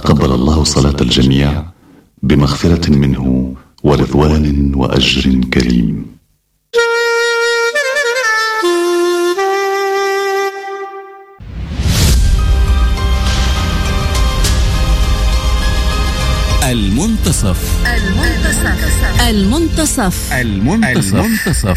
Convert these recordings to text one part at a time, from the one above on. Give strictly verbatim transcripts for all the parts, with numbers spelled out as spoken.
تقبل الله صلاة الجميع بمغفرة منه ورضوان وأجر كريم. المنتصف المنتصف المنتصف المنتصف, المنتصف.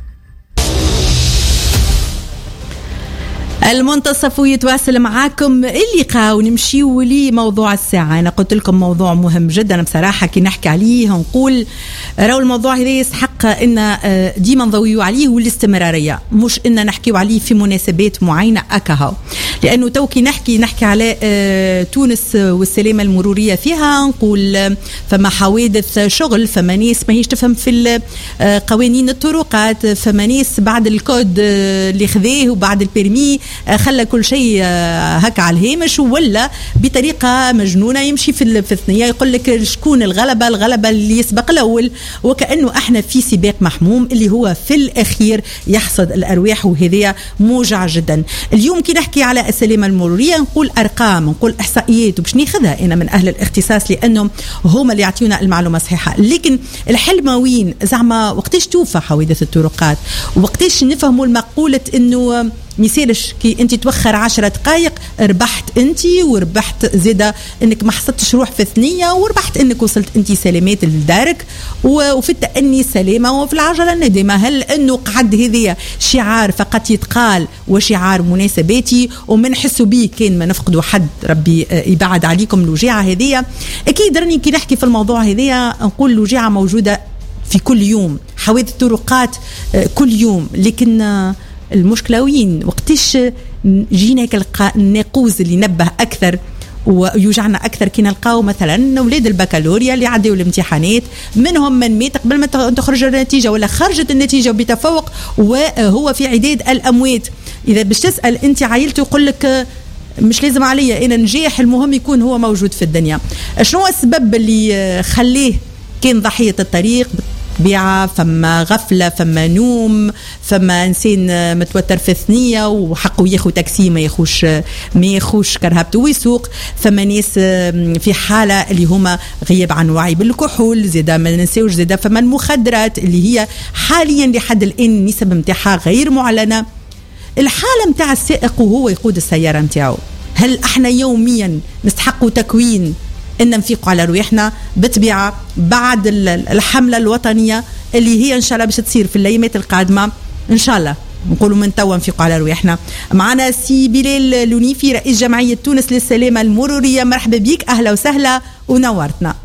المنتصف يتواصل معاكم اللقاء ونمشيو لموضوع الساعة. أنا قلت لكم موضوع مهم جدا بصراحة، كي نحكي عليه نقول راو الموضوع هذا يسحق إن ديما نضويو عليه والاستمرارية، مش إن نحكيو عليه في مناسبات معينة أكهو، لأنه توكي نحكي نحكي على تونس والسلامة المرورية فيها، نقول فما حوادث شغل، فما ناس ما هيش تفهم في قوانين الطرقات، فما ناس بعد الكود اللي خذاه وبعد البيرمي خلى كل شيء هكا على الهامش، ولا بطريقة مجنونة يمشي في في الثنية يقول لك شكون الغلبة الغلبة اللي يسبق الأول، وكأنه احنا في سباق محموم اللي هو في الأخير يحصد الأرواح، وهذه موجع جدا. اليوم كي نحكي على السلامة المرورية نقول أرقام، نقول إحصائيات، وباش ناخذها أنا من أهل الاختصاص لأنهم هم اللي يعطيونا المعلومة الصحيحة. لكن الحلمة وين زعما وقتاش توفى حوادث الطرقات، وقتاش نفهموا المقولة إنه مثالش كي انت توخر عشرة دقائق ربحت انت، وربحت زيادة انك ما حصلتش روح في ثنية، وربحت انك وصلت انت سلامات لدارك وفي التأني سلامة وفي العجلة الندامة. هل انه قعد هذه شعار فقط يتقال وشعار مناسباتي ومن نحسوا به كان ما نفقدوا حد، ربي يبعد عليكم الوجاعة هذه. اكيد راني كي نحكي في الموضوع هذه نقول الوجاعة موجودة في كل يوم، حوادث طرقات كل يوم، لكن المشكلة وين وقتاش جينا كالقاء الناقوز اللي نبه أكثر ويوجعنا أكثر كي نلقاو مثلا أولاد البكالوريا اللي عدوا الامتحانات منهم من مات قبل ما تخرج النتيجة، ولا خرجت النتيجة بتفوق وهو في عداد الأموات. إذا باش تسأل أنت عائلته يقول لك مش لازم عليا أنا نجاح، المهم يكون هو موجود في الدنيا. شنو السبب اللي خليه كان ضحية الطريق؟ بيعة، فما غفلة، فما نوم، فما إنسان متوتر في ثنية وحقه ياخو تاكسي ما ياخوش ما ياخوش كرهبته ويسوق، فما ناس في حالة اللي هما غياب عن وعي بالكحول، زيادة ما ننساوش زيادة فما المخدرات اللي هي حاليا لحد الآن النسب متاعها غير معلنة. الحالة متاع السائق وهو يقود السيارة متاعه، هل احنا يوميا نستحقوا تكوين إن نفيقوا على رواحنا؟ بطبيعة بعد الحملة الوطنية اللي هي إن شاء الله باش تصير في الأيامات القادمة إن شاء الله نقولوا من توا نفيقوا على رواحنا. معنا سي بلال لونيفي رئيس جمعية تونس للسلامة المرورية، مرحبا بيك، أهلا وسهلا ونورتنا.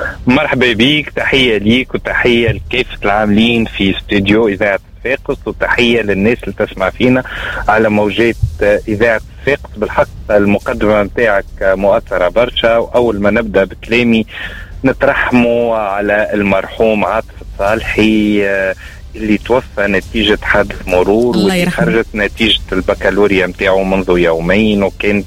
مرحبا بيك، تحية ليك وتحية لكافة العاملين في استوديو إذاعة صفاقس، وتحية للناس اللي تسمع فينا على موجات إذاعة صفاقس. بالحق المقدمة متاعك مؤثرة برشا، وأول ما نبدأ بكلامي نترحموا على المرحوم عاطف الصالحي اللي توفى نتيجة حادث مرور، واللي خرجت نتيجة البكالوريا متاعه منذ يومين وكانت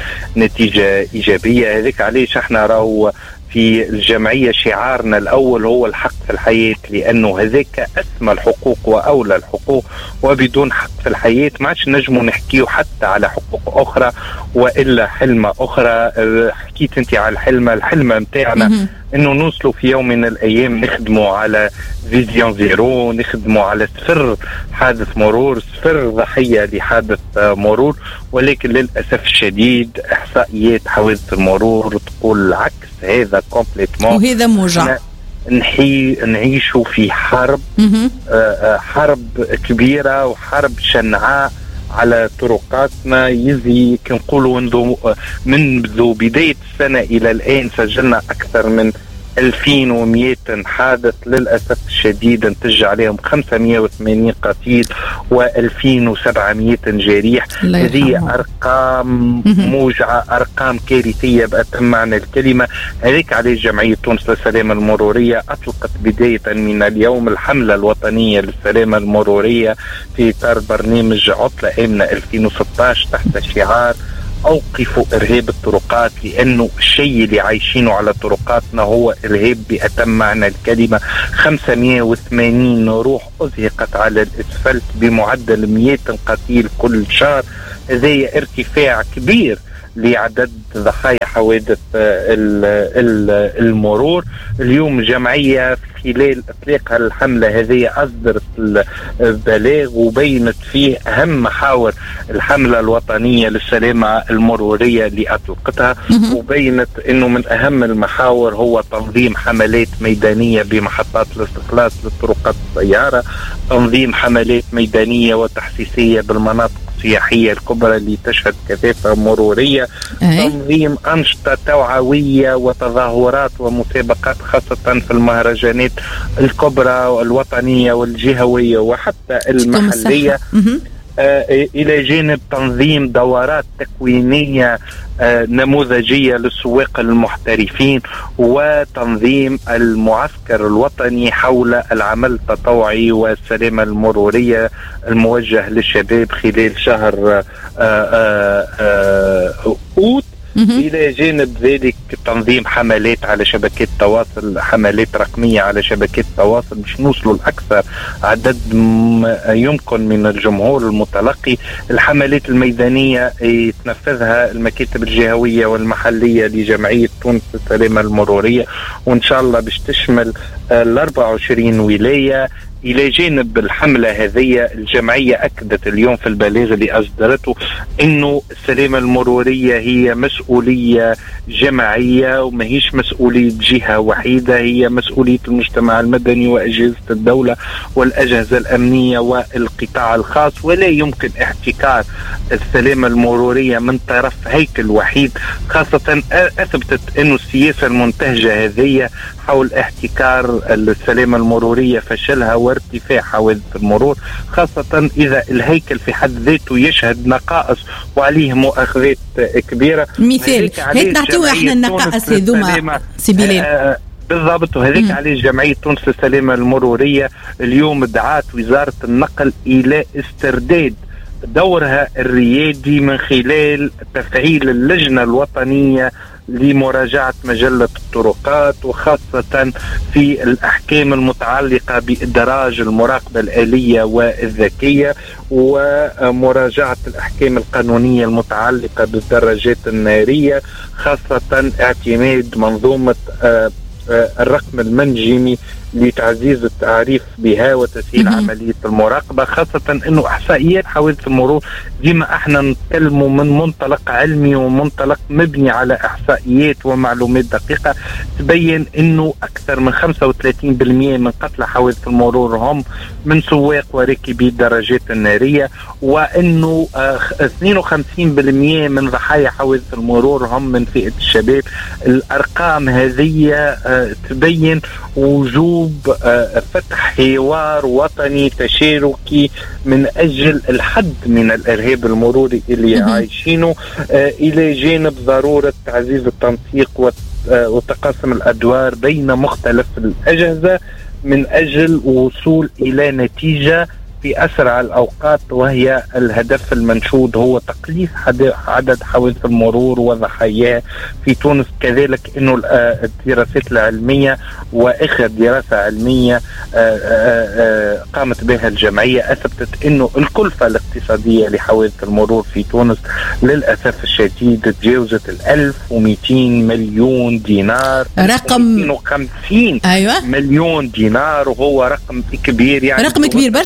نتيجة إيجابية. هذيك علاش احنا راهو في الجمعية شعارنا الأول هو الحق في الحياة، لأنه هذاك أسمى الحقوق وأولى الحقوق، وبدون حق في الحياة ما عادش نجموا نحكيه حتى على حقوق أخرى وإلا حلمة أخرى. حكيت أنت على الحلمة، الحلمة متاعنا إنه نوصلوا في يوم من الأيام نخدموا على فيزيون زيرو، نخدموا على صفر حادث مرور، صفر ضحية لحادث مرور. ولكن للأسف الشديد إحصائيات حوادث المرور تقول العكس، هذا كومبليتمون، وهذا موجع. نحي نعيشوا في حرب آه حرب كبيرة وحرب شنعاء على طرقاتنا. يزي كنقولوا منذ بداية السنة إلى الآن سجلنا أكثر من ألفين ومئة حادث، للأسف الشديد انتج عليهم خمسمئة وثمانين قتيل وألفين وسبعمئة جريح. هذه أرقام موجعة، أرقام كارثية بأتم معنى الكلمة. هذيك عليه جمعية تونس للسلامة المرورية أطلقت بداية من اليوم الحملة الوطنية للسلامة المرورية في إطار برنامج عطلة آمنة ألفين وستة عشر تحت شعار أوقفوا إرهاب الطرقات، لأنه الشيء اللي عايشينه على طرقاتنا هو إرهاب بأتم معنى الكلمة. خمسمئة وثمانين روح أزهقت على الأسفلت بمعدل مئة قتيل كل شهر. هذا ارتفاع كبير لعدد ضحايا حوادث المرور. اليوم جمعية خلال إطلاقها الحملة هذه أصدرت البلاغ وبينت فيه أهم محاور الحملة الوطنية للسلامة المرورية اللي أطلقتها، وبينت أنه من أهم المحاور هو تنظيم حملات ميدانية بمحطات الاستخلاص للطرقات السيارة، تنظيم حملات ميدانية وتحسيسية بالمناطق السياحية الكبرى اللي تشهد كثافة مرورية، أي. تنظيم أنشطة توعوية وتظاهرات ومسابقات خاصة في المهرجانات الكبرى والوطنية والجهوية وحتى المحلية، آه إلى جانب تنظيم دورات تكوينية آه نموذجية للسواق المحترفين، وتنظيم المعسكر الوطني حول العمل التطوعي والسلامة المرورية الموجه للشباب خلال شهر آه آه آه أوت. إلى جانب ذلك تنظيم حملات على شبكات التواصل، حملات رقمية على شبكات التواصل باش نوصلوا لأكثر عدد يمكن من الجمهور المتلقي. الحملات الميدانية يتنفذها المكاتب الجهوية والمحلية لجمعية تونس للسلامة المرورية، وإن شاء الله باش تشمل ال أربعة وعشرين ولاية. إلى جانب الحملة هذه الجمعية أكدت اليوم في البلاغ اللي أصدرته أنه السلامة المرورية هي مسؤولية جماعية وما هيش مسؤولية جهة وحيدة، هي مسؤولية المجتمع المدني وأجهزة الدولة والأجهزة الأمنية والقطاع الخاص، ولا يمكن احتكار السلامة المرورية من طرف هيكل وحيد، خاصة أثبتت أنه السياسة المنتهجة هذه حول احتكار السلامة المرورية فشلها وارتفاع حوادث المرور، خاصة إذا الهيكل في حد ذاته يشهد نقائص وعليه مؤاخذات كبيرة. مثال هيك نعطيو احنا النقائص هذوما سي بلال. آه بالضبط، وهذيك عليه جمعية تونس للسلامة المرورية اليوم دعت وزارة النقل إلى استرداد دورها الريادي من خلال تفعيل اللجنة الوطنية لمراجعة مجلة الطرقات، وخاصة في الأحكام المتعلقة بإدراج المراقبة الآلية والذكية، ومراجعة الأحكام القانونية المتعلقة بالدراجات النارية، خاصة اعتماد منظومة الرقم المنجمي لتعزيز التعريف بها وتسهيل عملية المراقبة، خاصة أنه إحصائيات حوادث المرور ديما احنا نتكلموا من منطلق علمي ومنطلق مبني على إحصائيات ومعلومات دقيقة تبين أنه أكثر من خمسة وثلاثين بالمئة من قتلى حوادث المرور هم من سواق وراكبي الدراجات النارية، وأنه اثنين وخمسين بالمئة من ضحايا حوادث المرور هم من فئة الشباب. الأرقام هذه تبين وجوب فتح حوار وطني تشاركي من أجل الحد من الإرهاب المروري اللي عايشينه، إلى جانب ضرورة تعزيز التنسيق وتقاسم الأدوار بين مختلف الأجهزة من أجل وصول إلى نتيجة في أسرع الأوقات، وهي الهدف المنشود هو تقليص عدد حوادث المرور وضحاياه في تونس. كذلك أنه الدراسات العلمية وآخر دراسة علمية قامت بها الجمعية أثبتت أنه الكلفة الاقتصادية لحوادث المرور في تونس للأسف الشديد تجاوزت الألف ومئتين مليون دينار، رقم مئتين وخمسين أيوة. مليون دينار، وهو رقم كبير، يعني رقم كبير